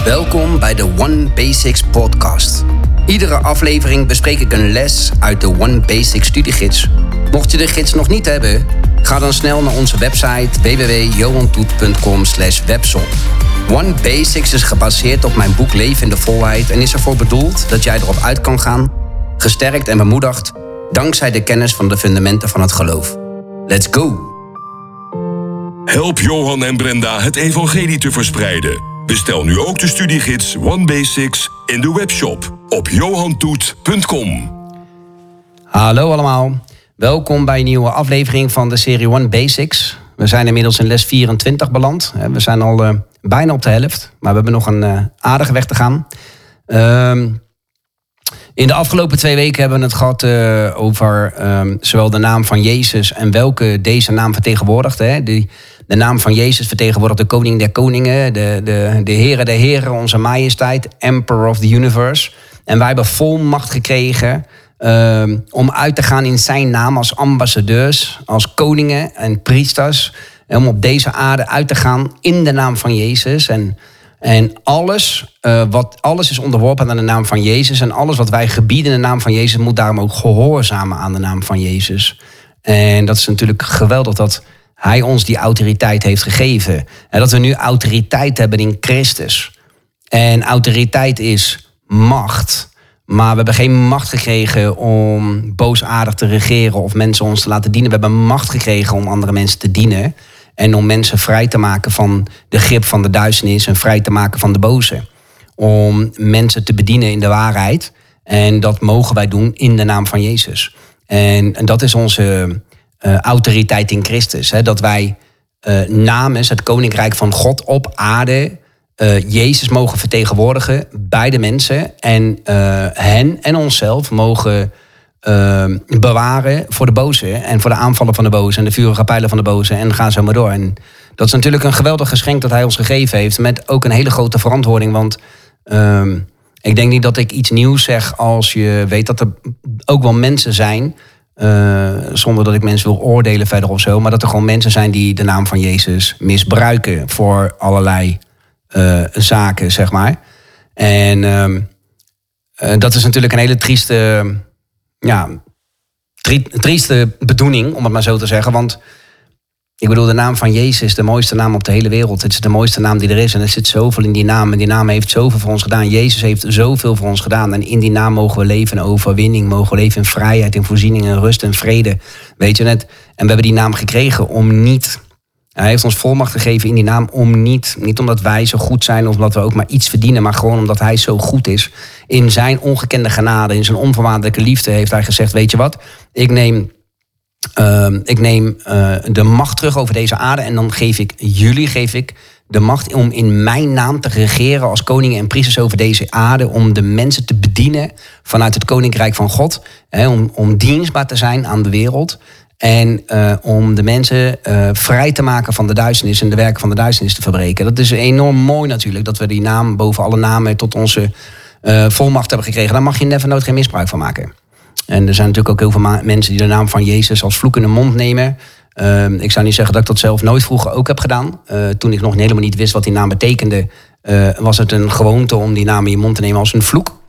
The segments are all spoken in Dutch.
Welkom bij de One Basics podcast. Iedere aflevering bespreek ik een les uit de One Basics studiegids. Mocht je de gids nog niet hebben, ga dan snel naar onze website www.johantoet.com/webshop. One Basics is gebaseerd op mijn boek Leven in de Volheid en is ervoor bedoeld dat jij erop uit kan gaan, gesterkt en bemoedigd, dankzij de kennis van de fundamenten van het geloof. Let's go! Help Johan en Brenda het evangelie te verspreiden. Bestel nu ook de studiegids One Basics in de webshop op johantoet.com. Hallo allemaal, welkom bij een nieuwe aflevering van de serie One Basics. We zijn inmiddels in les 24 beland. We zijn al bijna op de helft, maar we hebben nog een aardige weg te gaan. In de afgelopen 2 weken hebben we het gehad over zowel de naam van Jezus en welke deze naam vertegenwoordigt. De naam van Jezus vertegenwoordigt de koning der koningen, de heren der heren, onze majesteit, emperor of the universe. En wij hebben volmacht gekregen om uit te gaan in zijn naam als ambassadeurs, als koningen en priesters. Om op deze aarde uit te gaan in de naam van Jezus. En alles is onderworpen aan de naam van Jezus. En alles wat wij gebieden in de naam van Jezus moet daarom ook gehoorzamen aan de naam van Jezus. En dat is natuurlijk geweldig dat hij ons die autoriteit heeft gegeven. En dat we nu autoriteit hebben in Christus. En autoriteit is macht. Maar we hebben geen macht gekregen om boosaardig te regeren of mensen ons te laten dienen. We hebben macht gekregen om andere mensen te dienen. En om mensen vrij te maken van de grip van de duisternis en vrij te maken van de boze. Om mensen te bedienen in de waarheid. En dat mogen wij doen in de naam van Jezus. En dat is onze autoriteit in Christus. Dat wij namens het koninkrijk van God op aarde Jezus mogen vertegenwoordigen bij de mensen. En hen en onszelf mogen bewaren voor de boze en voor de aanvallen van de boze en de vurige pijlen van de boze en ga zo maar door. En dat is natuurlijk een geweldig geschenk dat hij ons gegeven heeft, met ook een hele grote verantwoording, want ik denk niet dat ik iets nieuws zeg als je weet dat er ook wel mensen zijn, zonder dat ik mensen wil oordelen verder of zo, maar dat er gewoon mensen zijn die de naam van Jezus misbruiken voor allerlei zaken, zeg maar. En dat is natuurlijk een hele trieste bedoeling, om het maar zo te zeggen. Want ik bedoel, de naam van Jezus is de mooiste naam op de hele wereld. Het is de mooiste naam die er is. En er zit zoveel in die naam. En die naam heeft zoveel voor ons gedaan. Jezus heeft zoveel voor ons gedaan. En in die naam mogen we leven in overwinning. Mogen we leven in vrijheid, in voorziening, in rust en vrede. Weet je net? En we hebben die naam gekregen om niet... Hij heeft ons volmacht gegeven in die naam om niet omdat wij zo goed zijn of omdat we ook maar iets verdienen, maar gewoon omdat hij zo goed is. In zijn ongekende genade, in zijn onvoorwaardelijke liefde heeft hij gezegd, weet je wat, ik neem de macht terug over deze aarde en dan geef ik de macht om in mijn naam te regeren als koningen en priesters over deze aarde, om de mensen te bedienen vanuit het koninkrijk van God, om dienstbaar te zijn aan de wereld. En om de mensen vrij te maken van de duisternis en de werken van de duisternis te verbreken. Dat is enorm mooi natuurlijk, dat we die naam boven alle namen tot onze volmacht hebben gekregen. Daar mag je never nooit geen misbruik van maken. En er zijn natuurlijk ook heel veel mensen die de naam van Jezus als vloek in de mond nemen. Ik zou niet zeggen dat ik dat zelf nooit vroeger ook heb gedaan. Toen ik nog helemaal niet wist wat die naam betekende, was het een gewoonte om die naam in je mond te nemen als een vloek.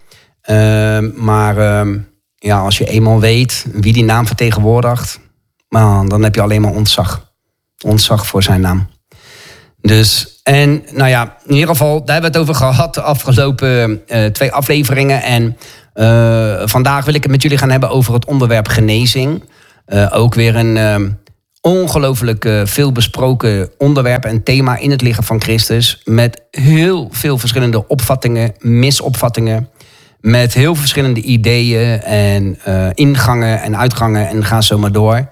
Als je eenmaal weet wie die naam vertegenwoordigt, dan heb je alleen maar ontzag. Ontzag voor zijn naam. Dus, en nou ja, in ieder geval, daar hebben we het over gehad de afgelopen 2 afleveringen. En vandaag wil ik het met jullie gaan hebben over het onderwerp genezing. Ook weer een ongelooflijk veel besproken onderwerp en thema in het lichaam van Christus. Met heel veel verschillende opvattingen, misopvattingen. Met heel veel verschillende ideeën en ingangen en uitgangen en ga zo maar door.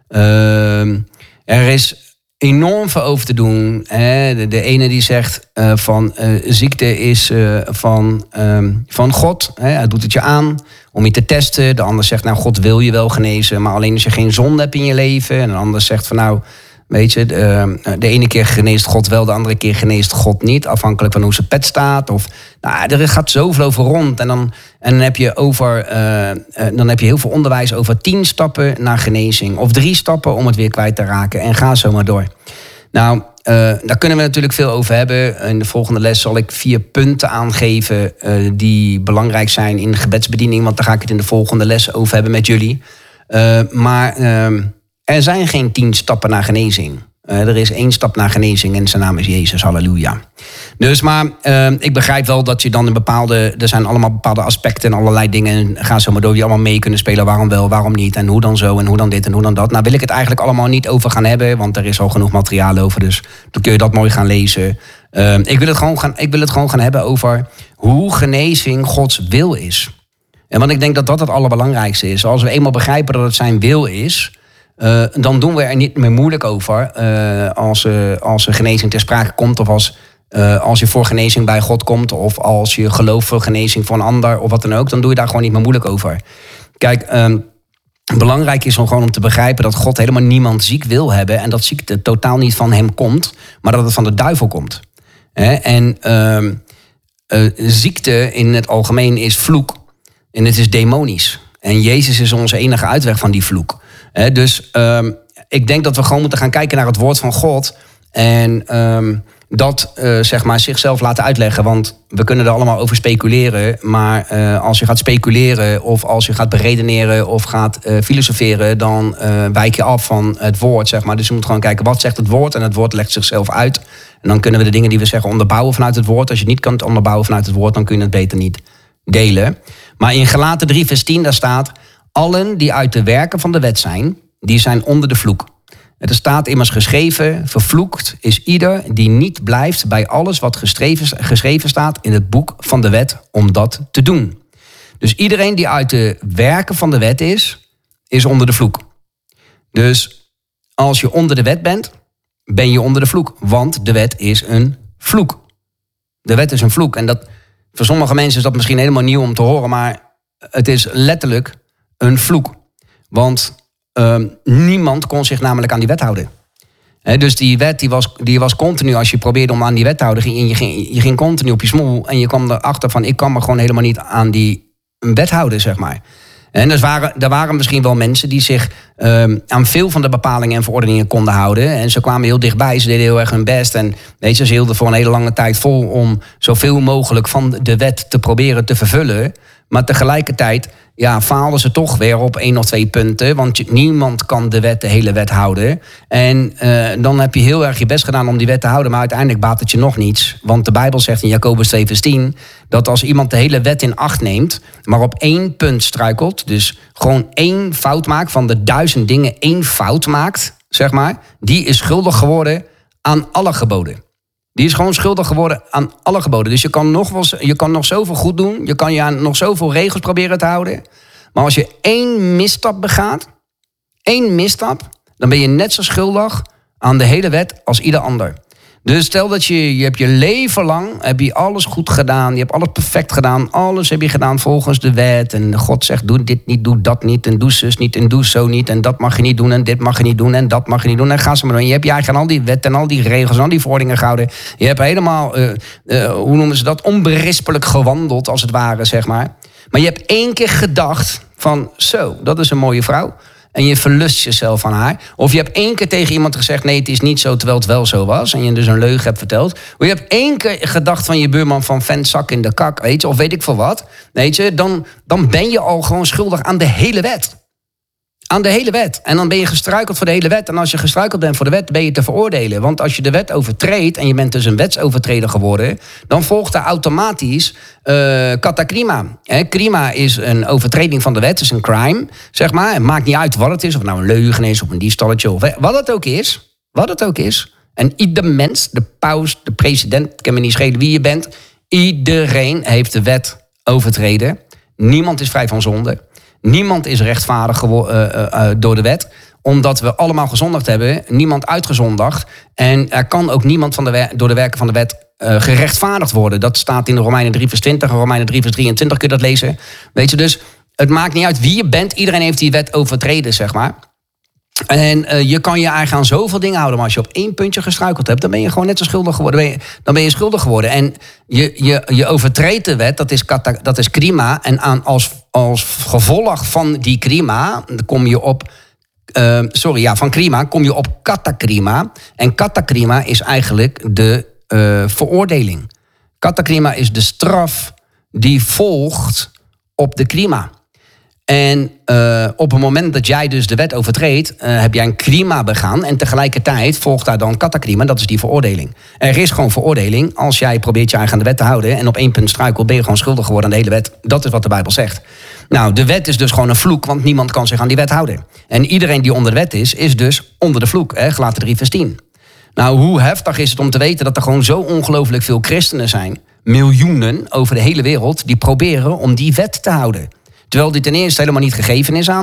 Er is enorm veel over te doen. De ene die zegt van ziekte is van God. Hij doet het je aan om je te testen. De ander zegt, nou, God wil je wel genezen, maar alleen als je geen zonde hebt in je leven. En de ander zegt van, nou, weet je, de ene keer geneest God wel, de andere keer geneest God niet. Afhankelijk van hoe zijn pet staat. Of, nou, er gaat zoveel over rond. En dan heb je heel veel onderwijs over 10 stappen naar genezing. Of 3 stappen om het weer kwijt te raken. En ga zo maar door. Nou, daar kunnen we natuurlijk veel over hebben. In de volgende les zal ik 4 punten aangeven die belangrijk zijn in de gebedsbediening. Want daar ga ik het in de volgende les over hebben met jullie. Maar er zijn geen 10 stappen naar genezing. Er is 1 stap naar genezing en zijn naam is Jezus, halleluja. Dus maar ik begrijp wel dat je dan er zijn allemaal bepaalde aspecten en allerlei dingen. En ga zo maar door die allemaal mee kunnen spelen. Waarom wel, waarom niet en hoe dan zo en hoe dan dit en hoe dan dat. Nou wil ik het eigenlijk allemaal niet over gaan hebben, want er is al genoeg materiaal over. Dus dan kun je dat mooi gaan lezen. Ik wil het gewoon gaan hebben over hoe genezing Gods wil is. En want ik denk dat dat het allerbelangrijkste is. Als we eenmaal begrijpen dat het zijn wil is, dan doen we er niet meer moeilijk over als er genezing ter sprake komt, of als je voor genezing bij God komt, of als je gelooft voor genezing voor een ander of wat dan ook, dan doe je daar gewoon niet meer moeilijk over. Kijk, belangrijk is om gewoon om te begrijpen dat God helemaal niemand ziek wil hebben en dat ziekte totaal niet van hem komt, maar dat het van de duivel komt. En ziekte in het algemeen is vloek en het is demonisch. En Jezus is onze enige uitweg van die vloek. Dus ik denk dat we gewoon moeten gaan kijken naar het woord van God. En dat zeg maar zichzelf laten uitleggen. Want we kunnen er allemaal over speculeren. Maar als je gaat speculeren of als je gaat beredeneren of gaat filosoferen, dan wijk je af van het woord, zeg maar. Dus je moet gewoon kijken, wat zegt het woord? En het woord legt zichzelf uit. En dan kunnen we de dingen die we zeggen onderbouwen vanuit het woord. Als je het niet kan onderbouwen vanuit het woord, dan kun je het beter niet delen. Maar in Galaten 3 vers 10, daar staat: allen die uit de werken van de wet zijn, die zijn onder de vloek. Er staat immers geschreven: vervloekt is ieder die niet blijft bij alles wat geschreven staat in het boek van de wet om dat te doen. Dus iedereen die uit de werken van de wet is onder de vloek. Dus als je onder de wet bent, ben je onder de vloek. Want de wet is een vloek. De wet is een vloek. En dat, voor sommige mensen is dat misschien helemaal nieuw om te horen, maar het is letterlijk een vloek. Want niemand kon zich namelijk aan die wet houden. Dus die wet die was continu, als je probeerde om aan die wet te houden, je ging continu op je smoel. En je kwam erachter van, ik kan me gewoon helemaal niet aan die wet houden, zeg maar. En er waren misschien wel mensen die zich aan veel van de bepalingen en verordeningen konden houden. En ze kwamen heel dichtbij, ze deden heel erg hun best. En weet je, ze hielden voor een hele lange tijd vol om zoveel mogelijk van de wet te proberen te vervullen. Maar tegelijkertijd faalden ze toch weer op 1 of 2 punten. Want niemand kan de hele wet houden. En dan heb je heel erg je best gedaan om die wet te houden. Maar uiteindelijk baat het je nog niets. Want de Bijbel zegt in Jacobus 2 vers 10... dat als iemand de hele wet in acht neemt, maar op 1 punt struikelt, dus gewoon 1 fout maakt, van de 1000 dingen 1 fout maakt, zeg maar, die is schuldig geworden aan alle geboden. Die is gewoon schuldig geworden aan alle geboden. Dus je kan nog zoveel goed doen. Je kan je aan nog zoveel regels proberen te houden. Maar als je 1 misstap begaat, 1 misstap, dan ben je net zo schuldig aan de hele wet als ieder ander. Dus stel dat je hebt je leven lang heb je alles goed gedaan. Je hebt alles perfect gedaan. Alles heb je gedaan volgens de wet. En God zegt, doe dit niet, doe dat niet. En doe zus niet, en doe zo niet. En dat mag je niet doen, en dit mag je niet doen. En dat mag je niet doen. En ga ze maar doen. Je hebt je eigenlijk al die wetten en al die regels en al die verordeningen gehouden. Je hebt helemaal, hoe noemen ze dat, onberispelijk gewandeld, als het ware, zeg maar. Maar je hebt 1 keer gedacht van, zo, dat is een mooie vrouw. En je verlust jezelf aan haar. Of je hebt 1 keer tegen iemand gezegd, nee, het is niet zo, terwijl het wel zo was. En je dus een leugen hebt verteld. Of je hebt 1 keer gedacht van je buurman van vent zak in de kak, weet je, of weet ik veel wat. Weet je, dan ben je al gewoon schuldig aan de hele wet. Aan de hele wet. En dan ben je gestruikeld voor de hele wet. En als je gestruikeld bent voor de wet, ben je te veroordelen. Want als je de wet overtreedt en je bent dus een wetsovertreder geworden, dan volgt er automatisch katakrima. Krima is een overtreding van de wet, is een crime, zeg maar. Het maakt niet uit wat het is, of het nou een leugen is, of een diefstalletje, of wat het ook is. Wat het ook is. En ieder mens, de paus, de president, ik kan me niet schelen wie je bent, iedereen heeft de wet overtreden. Niemand is vrij van zonde. Niemand is rechtvaardig door de wet, omdat we allemaal gezondigd hebben. Niemand uitgezondigd. En er kan ook niemand door de werken van de wet gerechtvaardigd worden. Dat staat in de Romeinen 3 vers 20 en Romeinen 3 vers 23, kun je dat lezen. Weet je, dus het maakt niet uit wie je bent. Iedereen heeft die wet overtreden, zeg maar. En je kan je eigenlijk aan zoveel dingen houden. Maar als je op 1 puntje gestruikeld hebt, dan ben je gewoon net zo schuldig geworden. Dan ben je schuldig geworden. En je overtreedt de wet, dat is krima. En als gevolg van die krima, dan kom je op van krima kom je op katakrima. En katakrima is eigenlijk de veroordeling. Katakrima is de straf die volgt op de krima. En op het moment dat jij dus de wet overtreedt, heb jij een krima begaan. En tegelijkertijd volgt daar dan katakrima, dat is die veroordeling. Er is gewoon veroordeling als jij probeert je eigen aan de wet te houden. En op 1 punt struikelt, ben je gewoon schuldig geworden aan de hele wet. Dat is wat de Bijbel zegt. Nou, de wet is dus gewoon een vloek, want niemand kan zich aan die wet houden. En iedereen die onder de wet is dus onder de vloek. Galaten 3 vers 10. Nou, hoe heftig is het om te weten dat er gewoon zo ongelooflijk veel christenen zijn, miljoenen over de hele wereld, die proberen om die wet te houden. Terwijl die ten eerste helemaal niet gegeven is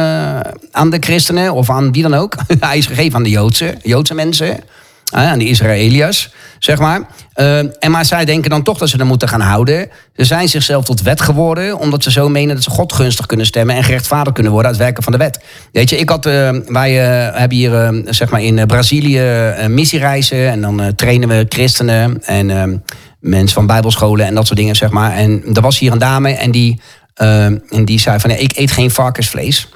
aan de christenen of aan wie dan ook. Hij is gegeven aan de Joodse mensen, aan de Israëliërs, zeg maar. Maar zij denken dan toch dat ze er moeten gaan houden. Ze zijn zichzelf tot wet geworden, omdat ze zo menen dat ze God gunstig kunnen stemmen en gerechtvaardigd kunnen worden uit werken van de wet. Weet je, wij hebben hier zeg maar in Brazilië missiereizen en dan trainen we christenen en mensen van bijbelscholen en dat soort dingen, zeg maar. En er was hier een dame en die zei van, ik eet geen varkensvlees.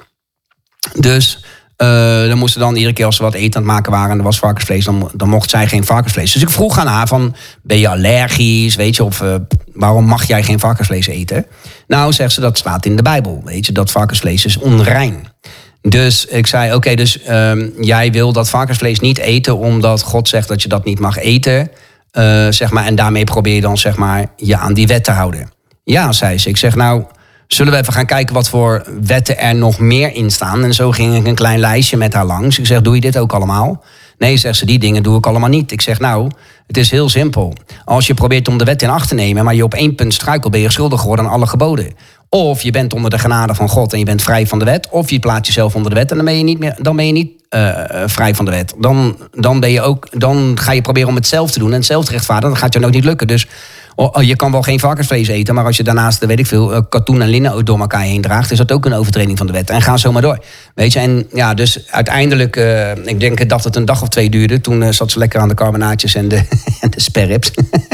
Dus dan moesten dan iedere keer als ze wat eten aan het maken waren en er was varkensvlees, dan mocht zij geen varkensvlees. Dus ik vroeg aan haar van, ben je allergisch, weet je, of waarom mag jij geen varkensvlees eten? Nou, zegt ze, dat staat in de Bijbel, weet je, dat varkensvlees is onrein. Dus ik zei, oké, dus jij wil dat varkensvlees niet eten omdat God zegt dat je dat niet mag eten, zeg maar, en daarmee probeer je dan, zeg maar, je aan die wet te houden. Ja, zei ze. Ik zeg, nou, zullen we even gaan kijken wat voor wetten er nog meer in staan? En zo ging ik een klein lijstje met haar langs. Ik zeg, doe je dit ook allemaal? Nee, zegt ze, die dingen doe ik allemaal niet. Ik zeg, nou, het is heel simpel. Als je probeert om de wet in acht te nemen, maar je op 1 punt struikelt, ben je schuldig geworden aan alle geboden. Of je bent onder de genade van God en je bent vrij van de wet. Of je plaatst jezelf onder de wet en dan ben je niet vrij van de wet. Dan ga je proberen om het zelf te doen en zelf te rechtvaardigen. Dan gaat je ook niet lukken. Dus je kan wel geen varkensvlees eten, maar als je daarnaast, weet ik veel, katoen en linnen door elkaar heen draagt, is dat ook een overtreding van de wet. En ga zo maar door. Weet je, en ja, dus uiteindelijk, ik denk dat het een dag of 2 duurde. Toen zat ze lekker aan de carbonaatjes en de sperrips.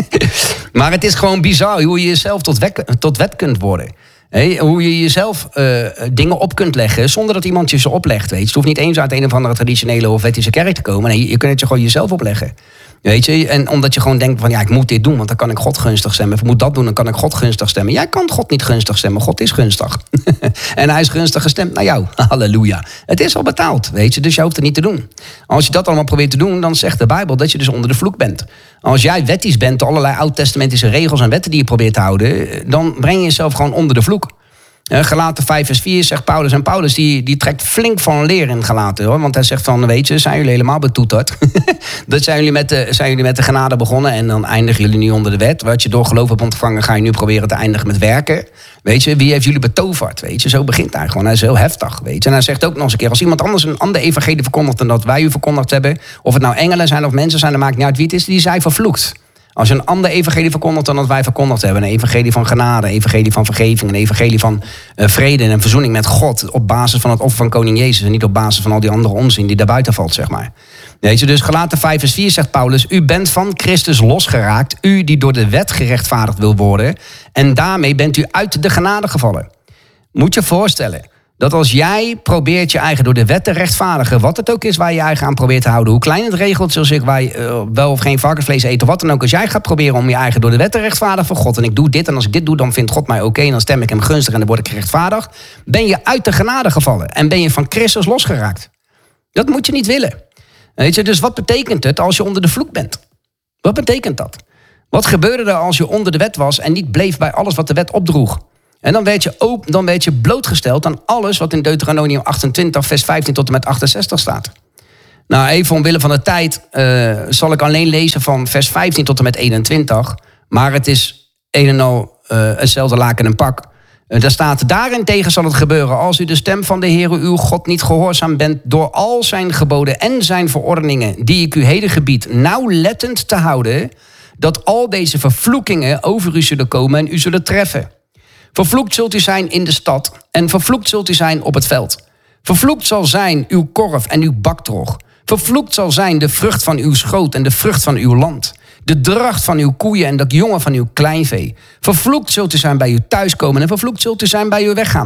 Maar het is gewoon bizar hoe je jezelf tot wet kunt worden. Hoe je jezelf dingen op kunt leggen zonder dat iemand je ze oplegt. Weet je. Het hoeft niet eens uit een of andere traditionele of wettische kerk te komen. Nee, je kunt het je gewoon jezelf opleggen. Weet je, en omdat je gewoon denkt van, ja, ik moet dit doen, want dan kan ik God gunstig stemmen. Of ik moet dat doen, dan kan ik God gunstig stemmen. Jij kan God niet gunstig stemmen, God is gunstig. En hij is gunstig gestemd naar jou. Halleluja. Het is al betaald, weet je, dus je hoeft het niet te doen. Als je dat allemaal probeert te doen, dan zegt de Bijbel dat je dus onder de vloek bent. Als jij wettisch bent, allerlei oud-testamentische regels en wetten die je probeert te houden, dan breng je jezelf gewoon onder de vloek. Galaten 5 vers 4 zegt Paulus. En Paulus die trekt flink van leer in Galaten, hoor. Want hij zegt van, weet je, zijn jullie helemaal betoeterd? Dat zijn jullie met de genade begonnen en dan eindigen jullie nu onder de wet. Wat je door geloof hebt ontvangen, ga je nu proberen te eindigen met werken. Weet je, wie heeft jullie betoverd? Weet je, zo begint hij gewoon. Hij is heel heftig, weet je. En hij zegt ook nog eens een keer, als iemand anders een ander evangelie verkondigt dan dat wij u verkondigd hebben, of het nou engelen zijn of mensen zijn, dan maakt niet uit wie het is, die zij vervloekt. Als je een ander evangelie verkondigt dan dat wij verkondigd hebben. Een evangelie van genade, een evangelie van vergeving, een evangelie van vrede en verzoening met God. Op basis van het offer van koning Jezus en niet op basis van al die andere onzin die daarbuiten valt, zeg maar. Weet je, dus Galaten 5 vers 4 zegt Paulus, u bent van Christus losgeraakt, u die door de wet gerechtvaardigd wil worden. En daarmee bent u uit de genade gevallen. Moet je voorstellen dat als jij probeert je eigen door de wet te rechtvaardigen, wat het ook is waar je eigen aan probeert te houden, hoe klein het regelt, zoals ik wel of geen varkensvlees eten, of wat dan ook, als jij gaat proberen om je eigen door de wet te rechtvaardigen voor God, en ik doe dit, en als ik dit doe, dan vindt God mij oké, en dan stem ik hem gunstig en dan word ik gerechtvaardigd, ben je uit de genade gevallen en ben je van Christus losgeraakt. Dat moet je niet willen. Weet je, dus wat betekent het als je onder de vloek bent? Wat betekent dat? Wat gebeurde er als je onder de wet was en niet bleef bij alles wat de wet opdroeg? En dan werd je blootgesteld aan alles wat in Deuteronomium 28, vers 15 tot en met 68 staat. Nou, even omwille van de tijd zal ik alleen lezen van vers 15 tot en met 21. Maar het is een en al hetzelfde laken en pak. Daar staat, daarentegen zal het gebeuren als u de stem van de Heere uw God niet gehoorzaam bent door al zijn geboden en zijn verordeningen die ik u heden gebied nauwlettend te houden, dat al deze vervloekingen over u zullen komen en u zullen treffen. Vervloekt zult u zijn in de stad en vervloekt zult u zijn op het veld. Vervloekt zal zijn uw korf en uw baktrog. Vervloekt zal zijn de vrucht van uw schoot en de vrucht van uw land. De dracht van uw koeien en de jongen van uw kleinvee. Vervloekt zult u zijn bij uw thuiskomen en vervloekt zult u zijn bij uw weggaan.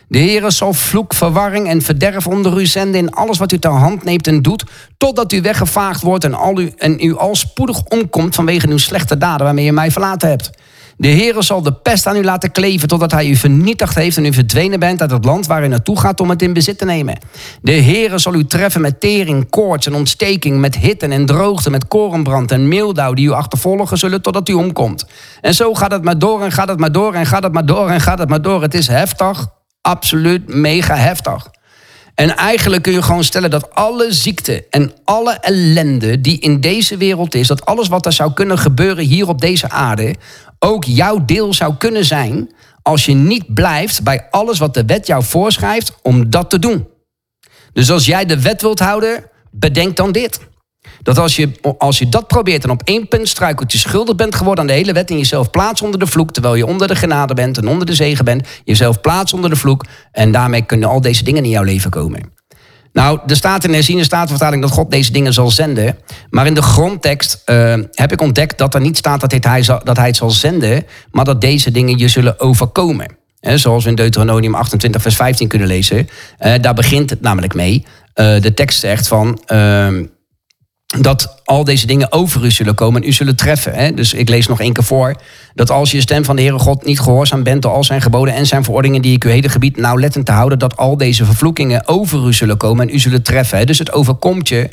De Heere zal vloek, verwarring en verderf onder u zenden in alles wat u ter hand neemt en doet, totdat u weggevaagd wordt en u al spoedig omkomt vanwege uw slechte daden waarmee u mij verlaten hebt. De Heere zal de pest aan u laten kleven totdat hij u vernietigd heeft en u verdwenen bent uit het land waar u naartoe gaat om het in bezit te nemen. De Heere zal u treffen met tering, koorts en ontsteking, met hitte en droogte, met korenbrand en meeldauw die u achtervolgen zullen totdat u omkomt. En zo gaat het maar door en gaat het maar door en gaat het maar door en gaat het maar door. Het is heftig, absoluut mega heftig. En eigenlijk kun je gewoon stellen dat alle ziekte en alle ellende die in deze wereld is, dat alles wat er zou kunnen gebeuren hier op deze aarde, ook jouw deel zou kunnen zijn als je niet blijft bij alles wat de wet jou voorschrijft om dat te doen. Dus als jij de wet wilt houden, bedenk dan dit. Dat als je dat probeert en op één punt struikelt, je schuldig bent geworden aan de hele wet en jezelf plaatst onder de vloek, terwijl je onder de genade bent en onder de zegen bent, jezelf plaatst onder de vloek en daarmee kunnen al deze dingen in jouw leven komen. Nou, er staat in de herziene statenvertaling dat God deze dingen zal zenden. Maar in de grondtekst heb ik ontdekt dat er niet staat dat hij het zal zenden, maar dat deze dingen je zullen overkomen. Zoals we in Deuteronomium 28 vers 15 kunnen lezen. Daar begint het namelijk mee. De tekst zegt van dat al deze dingen over u zullen komen en u zullen treffen. Dus ik lees nog 1 keer voor. Dat als je de stem van de Heere God niet gehoorzaam bent door al zijn geboden en zijn verordeningen die ik u heden gebied nauwlettend te houden, dat al deze vervloekingen over u zullen komen en u zullen treffen. Dus het overkomt je,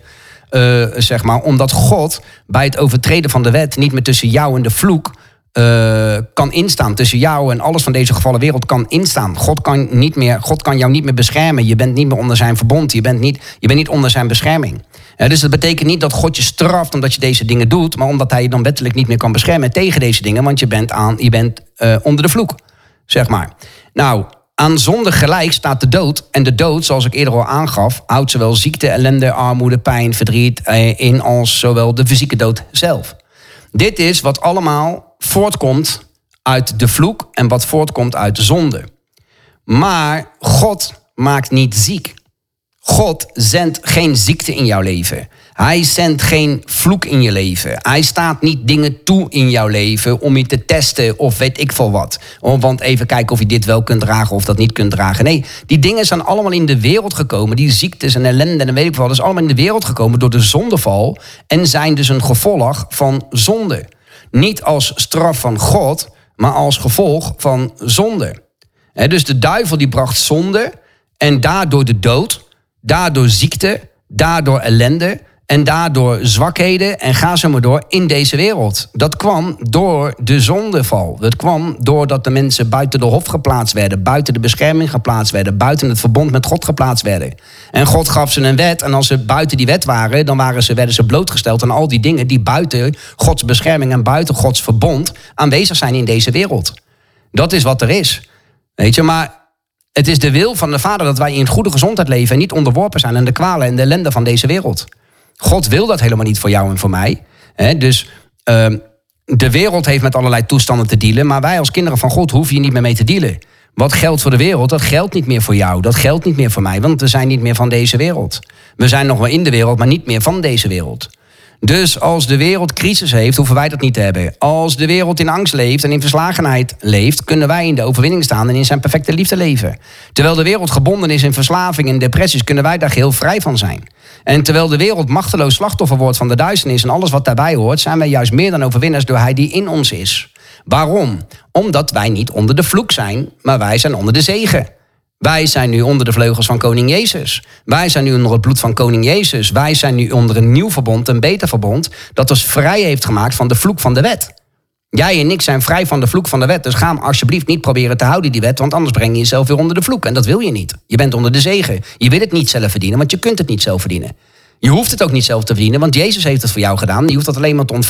omdat God bij het overtreden van de wet niet meer tussen jou en de vloek kan instaan. Tussen jou en alles van deze gevallen wereld kan instaan. God kan jou niet meer beschermen. Je bent niet meer onder zijn verbond. Je bent niet onder zijn bescherming. Dus dat betekent niet dat God je straft omdat je deze dingen doet, maar omdat hij je dan wettelijk niet meer kan beschermen tegen deze dingen, want je bent onder de vloek, zeg maar. Nou, aan zonde gelijk staat de dood. En de dood, zoals ik eerder al aangaf, houdt zowel ziekte, ellende, armoede, pijn, verdriet in als zowel de fysieke dood zelf. Dit is wat allemaal voortkomt uit de vloek en wat voortkomt uit de zonde. Maar God maakt niet ziek. God zendt geen ziekte in jouw leven. Hij zendt geen vloek in je leven. Hij staat niet dingen toe in jouw leven om je te testen of weet ik veel wat. Want even kijken of je dit wel kunt dragen of dat niet kunt dragen. Nee, die dingen zijn allemaal in de wereld gekomen. Die ziektes en ellende en weet ik veel wat. Dat is allemaal in de wereld gekomen door de zondeval. En zijn dus een gevolg van zonde. Niet als straf van God, maar als gevolg van zonde. Dus de duivel die bracht zonde en daardoor de dood, daardoor ziekte, daardoor ellende en daardoor zwakheden en ga zo maar door in deze wereld. Dat kwam door de zondeval. Dat kwam doordat de mensen buiten de hof geplaatst werden, buiten de bescherming geplaatst werden, buiten het verbond met God geplaatst werden. En God gaf ze een wet en als ze buiten die wet waren, dan werden ze blootgesteld aan al die dingen die buiten Gods bescherming en buiten Gods verbond aanwezig zijn in deze wereld. Dat is wat er is. Weet je, maar het is de wil van de Vader dat wij in goede gezondheid leven en niet onderworpen zijn aan de kwalen en de ellende van deze wereld. God wil dat helemaal niet voor jou en voor mij. Dus de wereld heeft met allerlei toestanden te dealen, maar wij als kinderen van God hoeven hier niet meer mee te dealen. Wat geldt voor de wereld, dat geldt niet meer voor jou. Dat geldt niet meer voor mij, want we zijn niet meer van deze wereld. We zijn nog wel in de wereld, maar niet meer van deze wereld. Dus als de wereld crisis heeft, hoeven wij dat niet te hebben. Als de wereld in angst leeft en in verslagenheid leeft, kunnen wij in de overwinning staan en in zijn perfecte liefde leven. Terwijl de wereld gebonden is in verslaving en depressies, kunnen wij daar geheel vrij van zijn. En terwijl de wereld machteloos slachtoffer wordt van de duisternis en alles wat daarbij hoort, zijn wij juist meer dan overwinnaars door hij die in ons is. Waarom? Omdat wij niet onder de vloek zijn, maar wij zijn onder de zegen. Wij zijn nu onder de vleugels van koning Jezus. Wij zijn nu onder het bloed van koning Jezus. Wij zijn nu onder een nieuw verbond, een beter verbond, dat ons vrij heeft gemaakt van de vloek van de wet. Jij en ik zijn vrij van de vloek van de wet. Dus ga hem alsjeblieft niet proberen te houden, die wet, want anders breng je jezelf weer onder de vloek. En dat wil je niet. Je bent onder de zegen. Je wil het niet zelf verdienen, want je kunt het niet zelf verdienen. Je hoeft het ook niet zelf te verdienen, want Jezus heeft het voor jou gedaan. Je hoeft dat alleen maar te ontvangen.